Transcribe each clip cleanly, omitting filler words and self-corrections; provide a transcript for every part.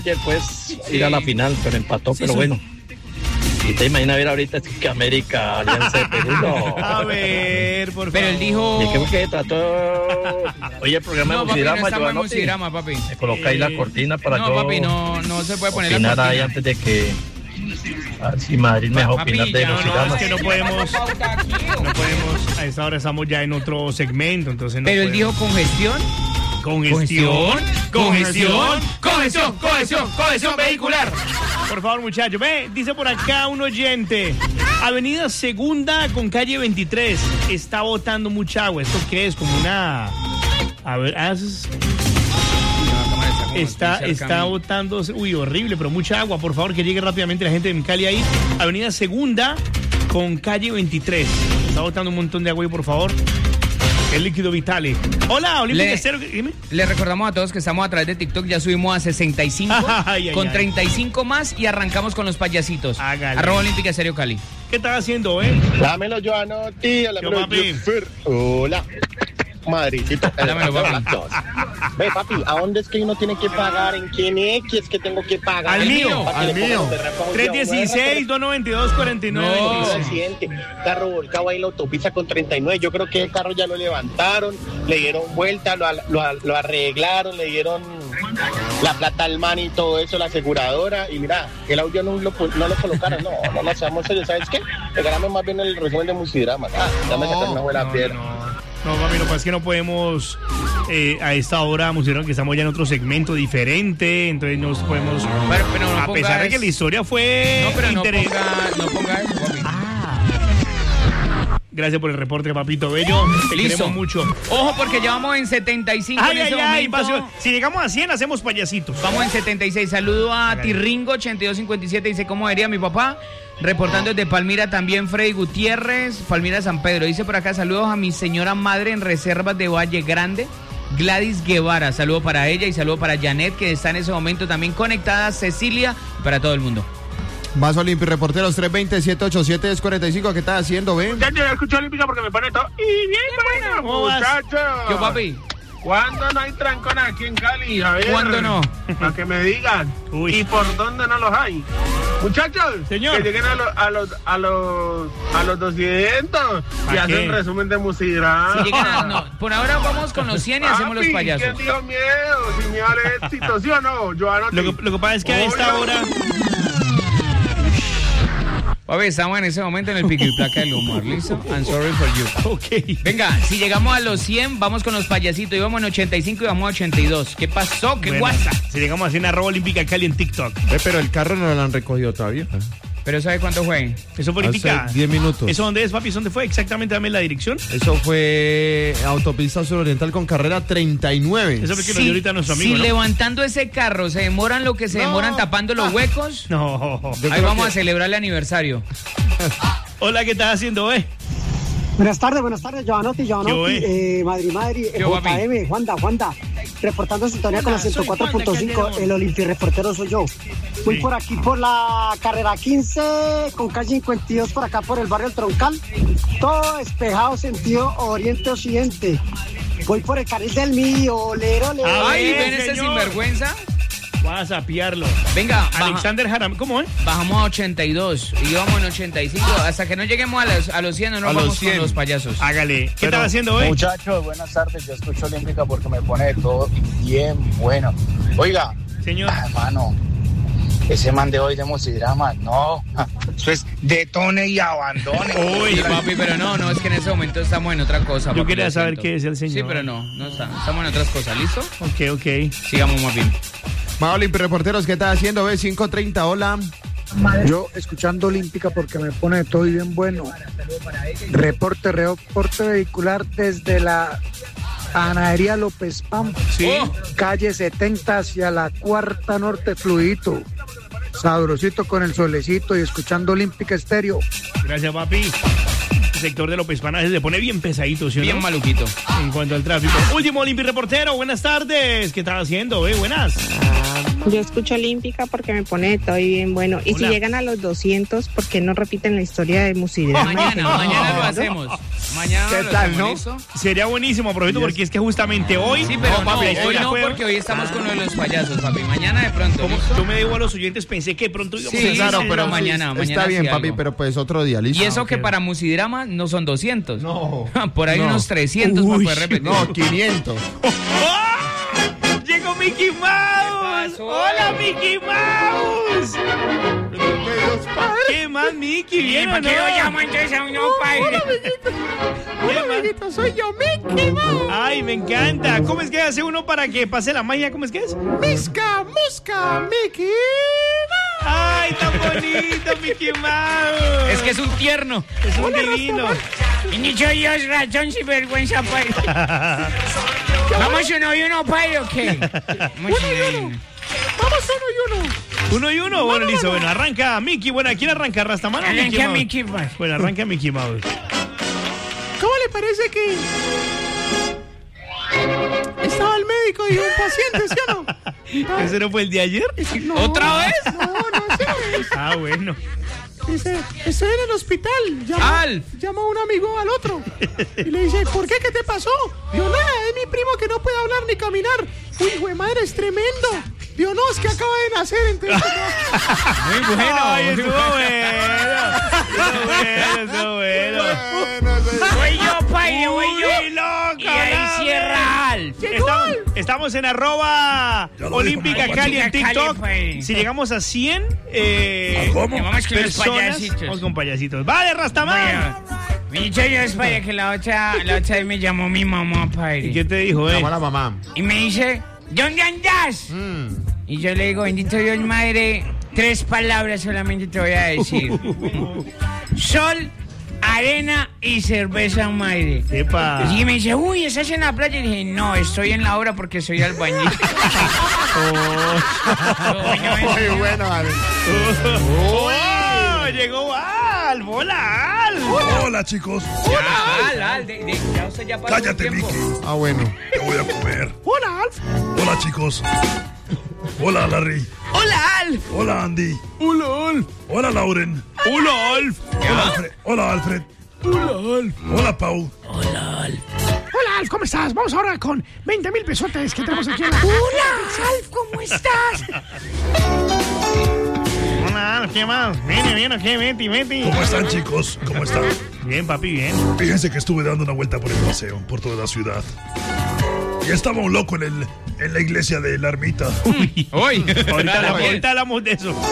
Pues ir a la final, pero empató, pero bueno. ¿Y te imaginas ver ahorita que América, Alianza de Perú? No. A ver, por favor. Pero él dijo... ¿Y qué trató? Oye, el programa de Musidrama, no estamos en Musidrama, papi. Me coloca ahí la cortina para yo... No, papi, no se puede poner opinar la cortina. ahí antes de que... Si Madrid me deja opinar de Musidrama. No, es que no podemos, a esta hora estamos ya en otro segmento, entonces no Pero él podemos. dijo congestión. Congestión vehicular. Por favor, muchachos, dice por acá un oyente, Avenida Segunda con calle 23, está botando mucha agua. ¿Esto qué es? Como una... A ver, está botando, uy, horrible, pero mucha agua. Por favor, que llegue rápidamente la gente de Cali ahí. Avenida Segunda con calle 23. Está botando un montón de agua, por favor. El líquido Vitale. Hola, Olímpica Estéreo. Dime. Le recordamos a todos que estamos a través de TikTok. Ya subimos a 65 con 35 más y arrancamos con los payasitos. Hágale. @Olímpica Estéreo Cali. ¿Qué estás haciendo, Dámelo, Joanotti. Hola. Madridito. Dámelo, papi. Ve, papi, ¿a dónde es que uno tiene que pagar? ¿En quién es que tengo que pagar? Al mío. 316-292-49. Accidente. Carro volcado ahí en la autopista con 39. Yo creo que el carro ya lo levantaron, le dieron vuelta, lo arreglaron, le dieron la plata al man y todo eso, la aseguradora. Y mira, el audio no lo colocaron. No, seamos serios. ¿Sabes qué? Regálame más bien el resumen de Musidrama. Ya me sacaron una buena piedra. No, mami, lo que pasa es que no podemos a esta hora, Musidrama, que estamos ya en otro segmento diferente, entonces no podemos... Pero no a pesar de que la historia fue... No, pero no ponga eso, papi. Gracias por el reporte, papito bello. Te queremos mucho. Ojo, porque ya vamos en 75 en ese momento. Si llegamos a 100, hacemos payasitos. Vamos en 76. Saludo a Tirringo 8257. Dice, ¿cómo diría mi papá? Reportando desde Palmira también Freddy Gutiérrez, Palmira San Pedro. Dice por acá, saludos a mi señora madre en reservas de Valle Grande, Gladys Guevara. Saludo para ella y saludo para Janet, que está en ese momento también conectada, Cecilia, y para todo el mundo. Más Olímpica, reporteros 320-787-45. ¿Qué estás haciendo, ven? Ya escucho Olímpica porque me pone todo. Y bien, bueno, muchachos. ¿Qué, papi? ¿Cuándo no hay trancón aquí en Cali? A ver. ¿Cuándo no? Para que me digan. Uy. ¿Y por dónde no los hay? Muchachos, señor, que lleguen a los 200 y hacen resumen de Musidrama. Si por ahora vamos con los 100 y hacemos los payasos. ¿Quién dijo miedo? Sin miedo al éxito, ¿sí o no? Lo que pasa es que a esta hora... Papi, estamos en ese momento en el pico y placa del humor, ¿listo? I'm sorry for you. Ok. Venga, si llegamos a los 100, vamos con los payasitos. Íbamos en 85 y vamos a 82. ¿Qué pasó? ¿Qué guasa? Si llegamos a 100, @Olímpica Cali en TikTok. Pero el carro no lo han recogido todavía. ¿Pero sabe cuánto fue? Eso fue Olímpica. Hace 10 minutos. ¿Eso dónde es, papi? ¿Dónde fue? Exactamente, dame la dirección. Eso fue autopista suroriental con carrera 39. Eso fue que nos dio ahorita nuestro amigo, Si ¿no? levantando ese carro se demoran lo que se demoran tapando los huecos, ahí vamos a celebrar el aniversario. Hola, ¿qué estás haciendo, Buenas tardes, Joanotti, Madrid, JM, Juanda, reportando sintonía con la 104.5, el Olimpia reportero soy yo. Voy por aquí por la carrera 15, con calle 52 por acá por el barrio El Troncal, todo despejado, sentido oriente-occidente. Voy por el carril del mío, lero. Ay, ven ese sinvergüenza. Vas a pillarlo. Venga, Alexander Jaram, ¿cómo es? Bajamos a 82 y vamos en 85. Hasta que no lleguemos a los 100, no nos vamos con los payasos. Hágale. ¿Qué estás haciendo hoy? Muchachos, buenas tardes. Yo escucho Olímpica porque me pone todo bien bueno. Oiga, señor. Hermano, ese man de hoy de Musidrama, no. Eso es detone y abandone. Uy, papi, pero no, es que en ese momento estamos en otra cosa. Yo quería saber qué es el señor. Sí, pero no estamos en otras cosas, ¿listo? Ok. Sigamos más bien. Más Olímpica, reporteros, ¿qué estás haciendo? 5:30, hola. Yo escuchando Olímpica porque me pone todo bien bueno. Reporte vehicular desde la panadería López Pam, calle 70 hacia la Cuarta Norte, fluidito, sabrosito con el solecito y escuchando Olímpica Estéreo. Gracias, papi. El sector de López Pana se pone bien pesadito, ¿sí o no? Bien maluquito. En cuanto al tráfico. Último Olímpica reportero, buenas tardes. ¿Qué estás haciendo, Buenas. Yo escucho Olímpica porque me pone de todo y bien bueno. Y si llegan a los 200, ¿por qué no repiten la historia de Musidrama? Mañana lo hacemos. Mañana ¿qué tal, no? Sería buenísimo, profesor, porque es que justamente hoy... Sí, pero hoy no, porque hoy estamos con lo de los payasos, papi. Mañana de pronto. Yo me debo a los oyentes, pensé que pronto íbamos a hacer. Claro, pero mañana está bien, papi, algo. pero pues otro día, listo. Y eso que para Musidrama no son 200. No. Por ahí unos 300 para poder repetir. No, 500. ¡Llegó Mickey Mouse! ¡Hola, Mickey Mouse! ¿Qué más, Mickey? ¿Bien o no? ¿Por qué lo llaman entonces a uno, padre? Hola, amiguito, soy yo, Mickey Mouse. Ay, me encanta. ¿Cómo es que hace uno para que pase la magia? ¿Cómo es que es? Misca, musca, Mickey Mouse. Ay, tan bonito, Mickey Mouse. Es que es un tierno. Es un divino. Y ni yo es ratón sin vergüenza, padre. ¿Vamos uno y uno, padre, o qué? Vamos uno y uno. Uno y uno, bueno, listo. Bueno, arranca Mickey. Bueno, ¿quién arranca? ¿Rastamano o Mickey Mouse? Mickey Mouse. Bueno, arranca Mickey Mouse. ¿Cómo le parece que estaba el médico y un paciente, sí o no? ¿Ese no fue el de ayer? No, ¿otra vez? No, ese no es. Ah, bueno. Dice, estoy en el hospital. Llamó un amigo al otro. Y le dice, ¿por qué? ¿Qué te pasó? Digo, nada, es mi primo que no puede hablar ni caminar. Uy, hijo de madre, es tremendo. Digo, no, es que acaba de nacer, entonces Muy bueno. Ay, estuvo bueno. Voy yo, padre, voy yo. Loco, y ahí cierra Alf. Estamos en @Olímpica Cali en TikTok. Si llegamos a 100 vamos con los personas, payasitos. vamos con payasitos. Vale, Rastamán. Mi yo es padre, que la otra vez me llamó mi mamá, padre. ¿Y qué te dijo, Llamó a la mamá. Y me dice, ¿dónde andas? Y yo le digo, bendito Dios, madre, 3 palabras solamente te voy a decir. Sol, arena y cerveza, madre. Epa. Y me dice, uy, ¿estás en la playa? Y dije, no, estoy en la obra porque soy albañil. Muy bueno, vale. Llegó Al. Hola, Al. Hola, chicos. Hola, Al. Ya usted ya pasó. Cállate, Mickey. Ah, bueno. Te voy a comer. Hola, Alf. Hola, chicos. Hola, Larry. Hola, Al. Hola, Andy. Hola, Al. Hola, Lauren. Hola, Alf. Hola, Alfred. Hola, Alf. Hola, Pau. Hola, Alf. Hola, Alf, ¿cómo estás? Vamos ahora con 20,000 pesotes que tenemos aquí en la... Hola, Alf, ¿cómo estás? Hola, Alf, ¿qué más? Viene, ¿qué? Vete. ¿Cómo están, chicos? ¿Cómo están? Bien, papi, bien. Fíjense que estuve dando una vuelta por el paseo, por toda la ciudad. Y estaba un loco en la iglesia de la ermita. Uy. Ahorita hablamos de eso.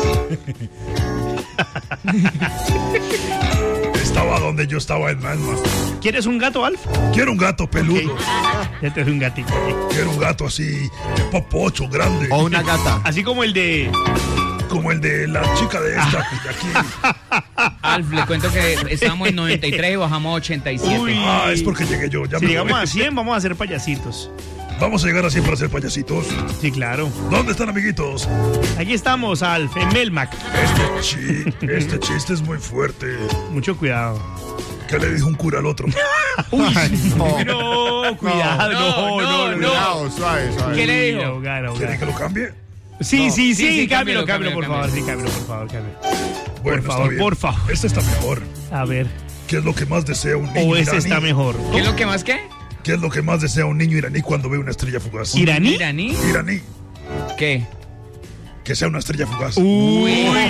Estaba donde yo estaba en Manma. ¿Quieres un gato, Alf? Quiero un gato peludo. Okay. Ya te doy un gatito aquí. Quiero un gato así, de popocho, grande. O una gata. Así como el de... Como el de la chica de esta, de aquí. Alf, le cuento que estábamos en 93 y bajamos a 87. Uy. Es porque llegué yo. Ya Si me llegamos voy. a 100, vamos a hacer payasitos. Vamos a llegar así para hacer payasitos. Sí, claro. ¿Dónde están, amiguitos? Aquí estamos, Alf, en Melmac. Este chiste es muy fuerte. Mucho cuidado. ¿Qué le dijo un cura al otro? Uy, Ay, no, cuidado, no. Cuidado, suave. ¿Qué le dijo? Ahogar. ¿Quiere que lo cambie? Sí, cámbialo, cámbialo, por favor. Sí, cámbialo, por favor. Bueno, Por favor, por favor. Este está mejor. A ver. ¿Qué es lo que más desea un niño O ese iraní? está mejor. ¿Qué es lo que más qué? ¿Qué es lo que más desea un niño iraní cuando ve una estrella fugaz? ¿Iraní? ¿Iraní? Iraní. ¿Qué? Que sea una estrella fugaz. Uy, no.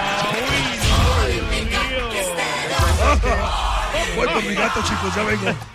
Voy por mi gato, chicos, ya vengo.